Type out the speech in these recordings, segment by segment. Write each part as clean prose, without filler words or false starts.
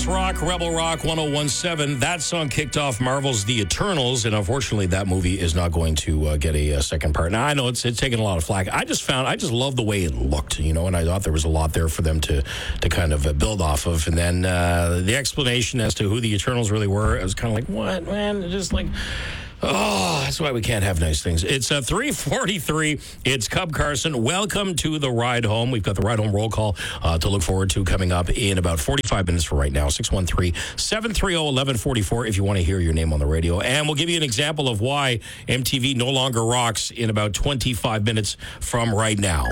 Rock, Rebel Rock 1017. That song kicked off Marvel's The Eternals, and unfortunately that movie is not going to get a second part. Now, I know it's taken a lot of flack. I just love the way it looked, and I thought there was a lot there for them to kind of build off of. And then the explanation as to who the Eternals really were, it was kind of like, what, man? Just like... Oh, that's why we can't have nice things. It's 3:43. It's Cub Carson. Welcome to the ride home. We've got the ride home roll call to look forward to coming up in about 45 minutes from right now. 613-730-1144 if you want to hear your name on the radio. And we'll give you an example of why MTV no longer rocks in about 25 minutes from right now.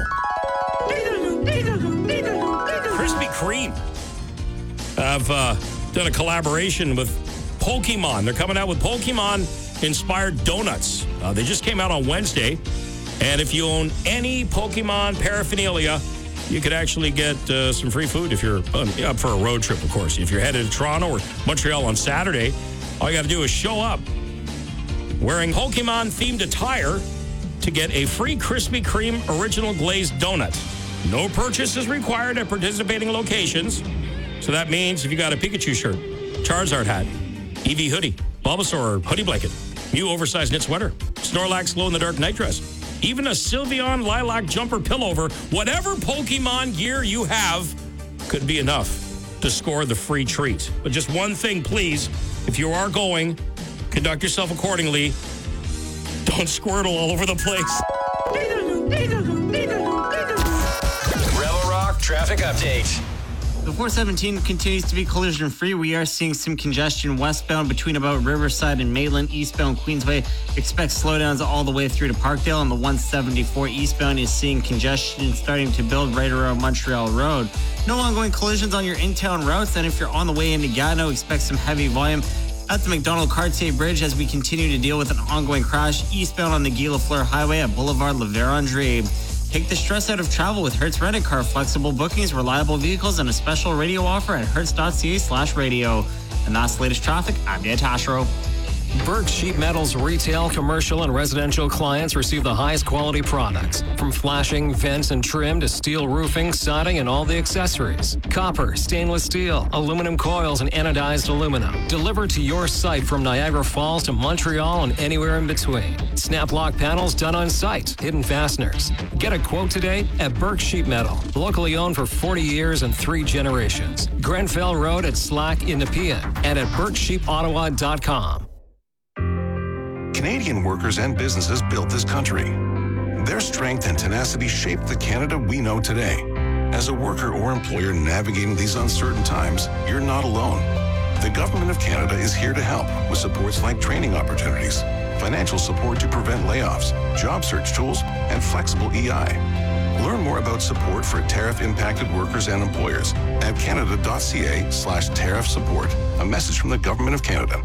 Krispy Kreme have done a collaboration with Pokemon. They're coming out with Pokemon-inspired donuts. They just came out on Wednesday, and if you own any Pokemon paraphernalia, you could actually get some free food if you're up for a road trip, of course. If you're headed to Toronto or Montreal on Saturday, all you got to do is show up wearing Pokemon-themed attire to get a free Krispy Kreme original glazed donut. No purchase is required at participating locations. So that means if you got a Pikachu shirt, Charizard hat, Eevee hoodie, Bulbasaur hoodie blanket, Mew oversized knit sweater, Snorlax glow-in-the-dark night dress, even a Sylveon lilac jumper pillover, whatever Pokemon gear you have could be enough to score the free treat. But just one thing, please. If you are going, conduct yourself accordingly. Don't squirtle all over the place. Rebel Rock traffic update. The 417 continues to be collision-free. We are seeing some congestion westbound between about Riverside and Maitland. Eastbound Queensway, expect slowdowns all the way through to Parkdale. And the 174 eastbound is seeing congestion starting to build right around Montreal Road. No ongoing collisions on your in-town routes. And if you're on the way into Gatineau, expect some heavy volume at the McDonald-Cartier Bridge as we continue to deal with an ongoing crash eastbound on the Guy Lafleur Highway at Boulevard La Vérendrye. Take the stress out of travel with Hertz Rent-A-Car. Flexible bookings, reliable vehicles, and a special radio offer at hertz.ca/radio. And that's the latest traffic. I'm Dan Tashro. Burke Sheet Metal's retail, commercial, and residential clients receive the highest quality products. From flashing, vents, and trim to steel roofing, siding, and all the accessories. Copper, stainless steel, aluminum coils, and anodized aluminum. Delivered to your site from Niagara Falls to Montreal and anywhere in between. Snap lock panels done on site. Hidden fasteners. Get a quote today at Burke Sheet Metal. Locally owned for 40 years and 3 generations. Grenfell Road at Slack in Nepean and at BurkeSheepOttawa.com. Canadian workers and businesses built this country. Their strength and tenacity shaped the Canada we know today. As a worker or employer navigating these uncertain times, you're not alone. The Government of Canada is here to help with supports like training opportunities, financial support to prevent layoffs, job search tools, and flexible EI. Learn more about support for tariff-impacted workers and employers at canada.ca/tariff support. A message from the Government of Canada.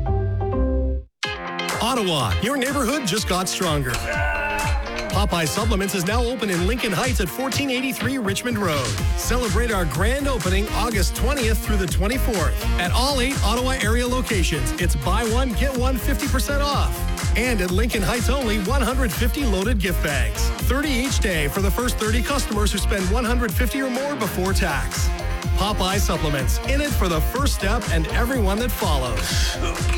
Ottawa, your neighborhood just got stronger. Popeye Supplements is now open in Lincoln Heights at 1483 Richmond Road. Celebrate our grand opening August 20th through the 24th. At all 8 Ottawa area locations, it's buy one, get one 50% off. And at Lincoln Heights only, 150 loaded gift bags. 30 each day for the first 30 customers who spend $150 or more before tax. Popeye Supplements, in it for the first step and everyone that follows.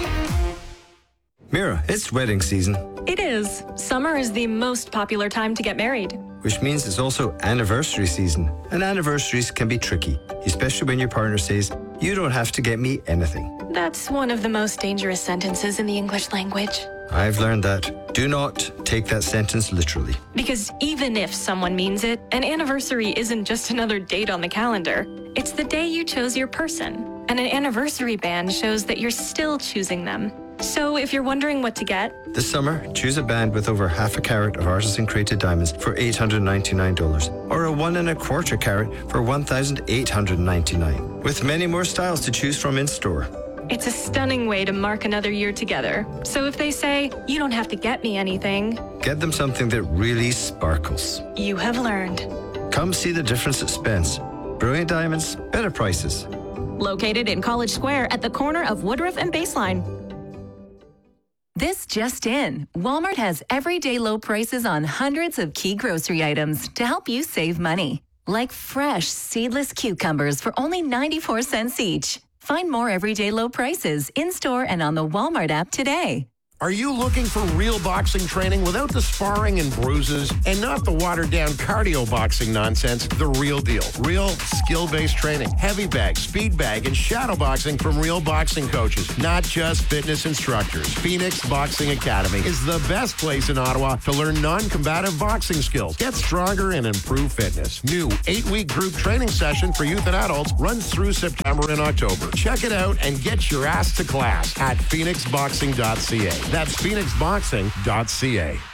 Mira, it's wedding season. It is. Summer is the most popular time to get married. Which means it's also anniversary season. And anniversaries can be tricky, especially when your partner says, "You don't have to get me anything." That's one of the most dangerous sentences in the English language. I've learned that. Do not take that sentence literally. Because even if someone means it, an anniversary isn't just another date on the calendar. It's the day you chose your person. And an anniversary band shows that you're still choosing them. So if you're wondering what to get, this summer, choose a band with over half a carat of artisan-created diamonds for $899, or a 1 1/4 carat for $1,899, with many more styles to choose from in store. it's a stunning way to mark another year together. So if they say, "You don't have to get me anything," get them something that really sparkles. You have learned. Come see the difference at Spence. Brilliant diamonds, better prices. Located in College Square at the corner of Woodruff and Baseline. This just in. Walmart has everyday low prices on hundreds of key grocery items to help you save money. Like fresh, seedless cucumbers for only 94 cents each. Find more everyday low prices in-store and on the Walmart app today. Are you looking for real boxing training without the sparring and bruises and not the watered-down cardio boxing nonsense? The real deal. Real skill-based training. Heavy bag, speed bag, and shadow boxing from real boxing coaches, not just fitness instructors. Phoenix Boxing Academy is the best place in Ottawa to learn non-combative boxing skills, get stronger, and improve fitness. New 8-week group training session for youth and adults runs through September and October. Check it out and get your ass to class at phoenixboxing.ca. That's phoenixboxing.ca.